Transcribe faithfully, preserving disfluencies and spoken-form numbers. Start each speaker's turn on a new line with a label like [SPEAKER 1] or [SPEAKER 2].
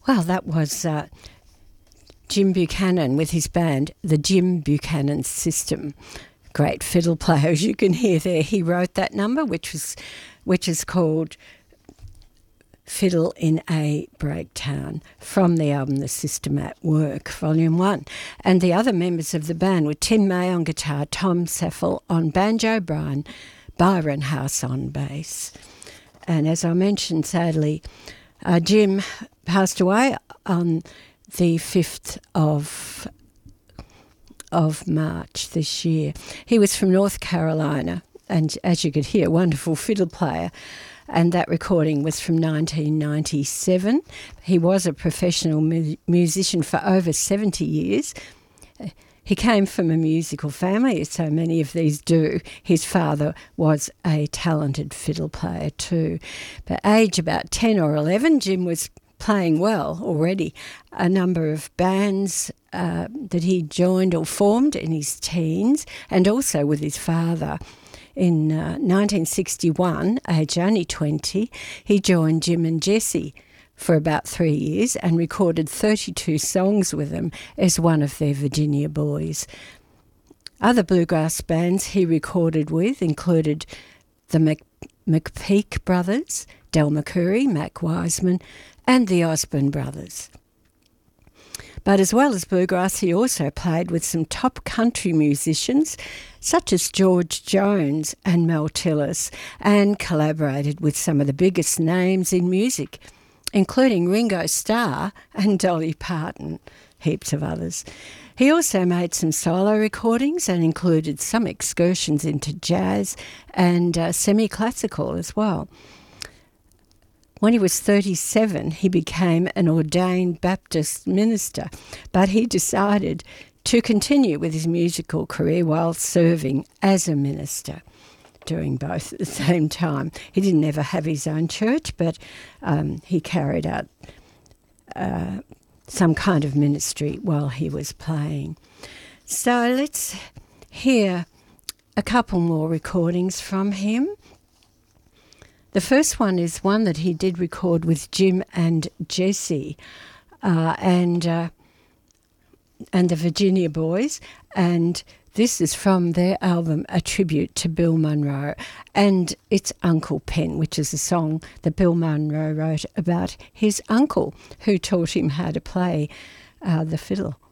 [SPEAKER 1] Well, that was uh, Jim Buchanan with his band, the Jim Buchanan System. Great fiddle player, as you can hear there. He wrote that number, which was, which is called Fiddle in A Breakdown, from the album The System at Work, Volume one. And the other members of the band were Tim May on guitar, Tom Saffel on banjo, Brian Byron House on bass. And as I mentioned, sadly, uh, Jim passed away on the fifth of of March this year. He was from North Carolina, and as you could hear, wonderful fiddle player. And that recording was from nineteen ninety-seven. He was a professional mu- musician for over seventy years. He came from a musical family, as so many of these do. His father was a talented fiddle player too. But age about ten or eleven, Jim was playing well already. A number of bands uh, that he joined or formed in his teens, and also with his father. In uh, nineteen sixty-one, age only twenty, he joined Jim and Jesse for about three years and recorded thirty-two songs with them as one of their Virginia boys. Other bluegrass bands he recorded with included the Mc- McPeak Brothers, Del McCoury, Mac Wiseman, and the Osborne Brothers. But as well as bluegrass, he also played with some top country musicians such as George Jones and Mel Tillis, and collaborated with some of the biggest names in music, including Ringo Starr and Dolly Parton, heaps of others. He also made some solo recordings and included some excursions into jazz and uh, semi-classical as well. When he was thirty-seven, he became an ordained Baptist minister, but he decided to continue with his musical career while serving as a minister, doing both at the same time. He didn't ever have his own church, but um, he carried out uh, some kind of ministry while he was playing. So let's hear a couple more recordings from him. The first one is one that he did record with Jim and Jesse uh, and uh, and the Virginia Boys, and this is from their album A Tribute to Bill Monroe, and it's Uncle Pen, which is a song that Bill Monroe wrote about his uncle who taught him how to play uh, the fiddle.